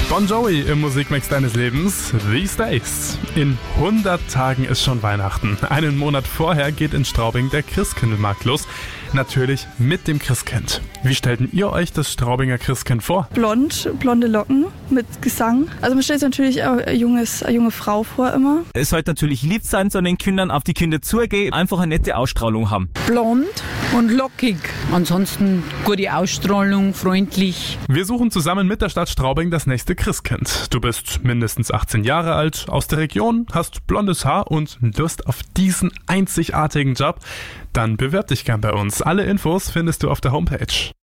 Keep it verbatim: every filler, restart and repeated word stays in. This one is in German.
Bon Jovi im Musikmix deines Lebens, These Days. In hundert Tagen ist schon Weihnachten. Einen Monat vorher geht in Straubing der Christkindlmarkt los. Natürlich mit dem Christkind. Wie stellten ihr euch das Straubinger Christkind vor? Blond, blonde Locken mit Gesang. Also man stellt sich natürlich auch ein junges, eine junge Frau vor immer. Es sollte natürlich lieb sein zu den Kindern, auf die Kinder zugehen, einfach eine nette Ausstrahlung haben. Blond und lockig. Ansonsten gute Ausstrahlung, freundlich. Wir suchen zusammen mit der Stadt Straubing das nächste Christkind. Du bist mindestens achtzehn Jahre alt, aus der Region, hast blondes Haar und Lust auf diesen einzigartigen Job? Dann bewirb dich gern bei uns. Alle Infos findest du auf der Homepage.